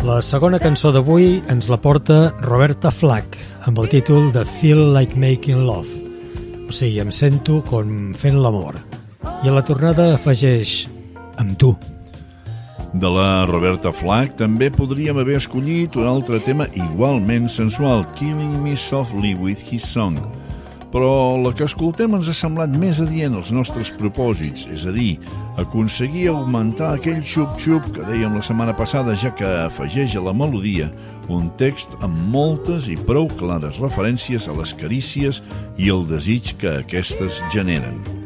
La segona cançó d'avui ens la porta Roberta Flack, amb el títol de Feel Like Making Love, o sigui, em sento com fent l'amor. I a la tornada afegeix amb tu. De la Roberta Flack també podríem haver escollit un altre tema igualment sensual, Killing Me Softly with His Song. Però la que escoltem ens ha semblat més adient als nostres propòsits, és a dir, aconseguir augmentar aquell xup-xup que dèiem la setmana passada, ja que afegeix a la melodia un text amb moltes i prou clares referències a les carícies i el desig que aquestes generen.